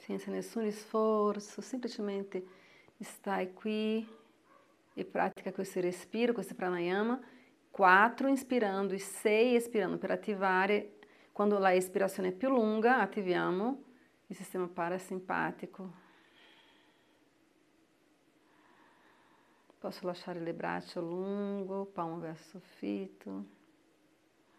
senza nessun sforzo, semplicemente stai qui e pratica questo respiro, questo pranayama. 4 inspirando e 6 espirando per attivare. Quando a respirazione è più lunga, attiviamo il sistema parasimpatico. Posso lasciare le braccia lungo, palmo verso soffitto.